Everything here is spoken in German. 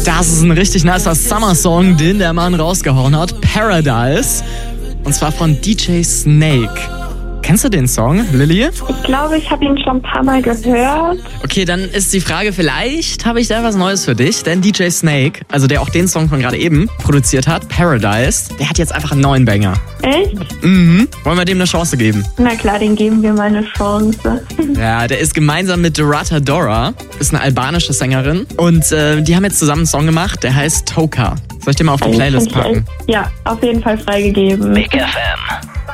Das ist ein richtig nicer Summer-Song, den der Mann rausgehauen hat. Paradise. Und zwar von DJ Snake. Kennst du den Song, Lilly? Ich glaube, ich habe ihn schon ein paar Mal gehört. Okay, dann ist die Frage, vielleicht habe ich da was Neues für dich. Denn DJ Snake, also der auch den Song von gerade eben produziert hat, Paradise, der hat jetzt einfach einen neuen Banger. Echt? Mhm. Wollen wir dem eine Chance geben? Na klar, den geben wir mal eine Chance. Ja, der ist gemeinsam mit Dorata Dora, ist eine albanische Sängerin. Und die haben jetzt zusammen einen Song gemacht, der heißt Toka. Soll ich den mal auf die Playlist packen? Ja, auf jeden Fall freigegeben. Big FM.